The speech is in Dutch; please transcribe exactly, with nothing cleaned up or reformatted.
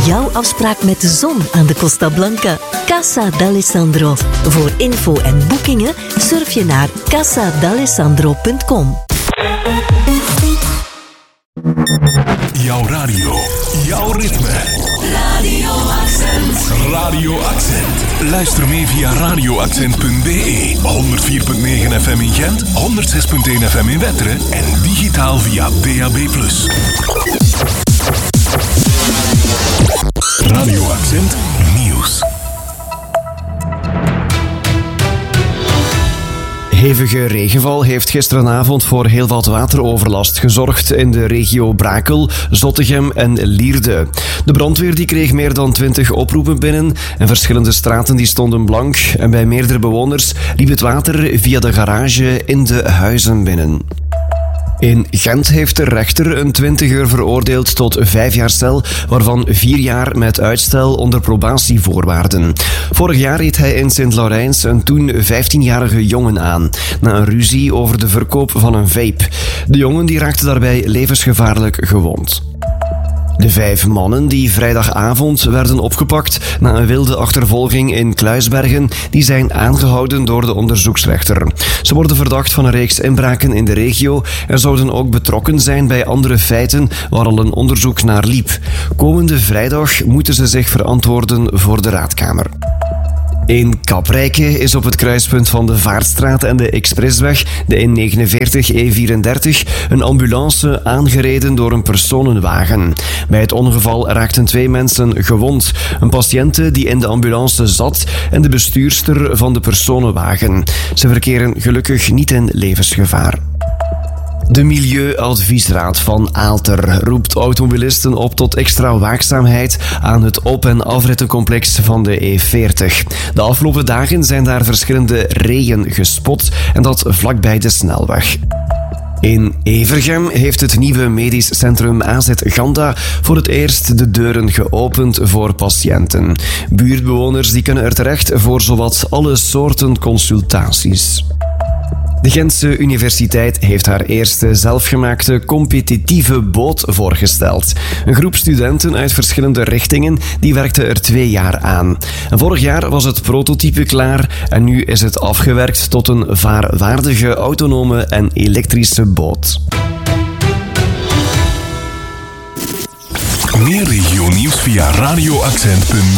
jouw afspraak met de zon aan de Costa Blanca. Casa d'Alessandro. Voor info en boekingen surf je naar casa d'alessandro punt com. Jouw radio, jouw ritme. Radio Accent. Radio Accent. Luister mee via radio accent punt b e. honderd vier komma negen F M in Gent, honderd zes komma één F M in Wetteren en digitaal via D A B plus. Radio Accent Nieuws. Hevige regenval heeft gisteravond voor heel wat wateroverlast gezorgd in de regio Brakel, Zottegem en Lierde. De brandweer die kreeg meer dan twintig oproepen binnen en verschillende straten die stonden blank en bij meerdere bewoners liep het water via de garage in de huizen binnen. In Gent heeft de rechter een twintiger veroordeeld tot vijf jaar cel, waarvan vier jaar met uitstel onder probatievoorwaarden. Vorig jaar reed hij in Sint-Laurijns een toen vijftienjarige jongen aan, na een ruzie over de verkoop van een vape. De jongen die raakte daarbij levensgevaarlijk gewond. De vijf mannen die vrijdagavond werden opgepakt na een wilde achtervolging in Kluisbergen, die zijn aangehouden door de onderzoeksrechter. Ze worden verdacht van een reeks inbraken in de regio en zouden ook betrokken zijn bij andere feiten waar al een onderzoek naar liep. Komende vrijdag moeten ze zich verantwoorden voor de raadkamer. In Kaprijke is op het kruispunt van de Vaartstraat en de Expressweg, de N negenenveertig E vierendertig, een ambulance aangereden door een personenwagen. Bij het ongeval raakten twee mensen gewond. Een patiënte die in de ambulance zat en de bestuurster van de personenwagen. Ze verkeren gelukkig niet in levensgevaar. De Milieuadviesraad van Aalter roept automobilisten op tot extra waakzaamheid aan het op- en afrittencomplex van de E veertig. De afgelopen dagen zijn daar verschillende reeën gespot en dat vlakbij de snelweg. In Evergem heeft het nieuwe medisch centrum A Z Ganda voor het eerst de deuren geopend voor patiënten. Buurtbewoners die kunnen er terecht voor zowat alle soorten consultaties. De Gentse Universiteit heeft haar eerste zelfgemaakte competitieve boot voorgesteld. Een groep studenten uit verschillende richtingen die werkte er twee jaar aan. En vorig jaar was het prototype klaar en nu is het afgewerkt tot een vaarwaardige, autonome en elektrische boot. Meer regionieuws via radio accent punt b e.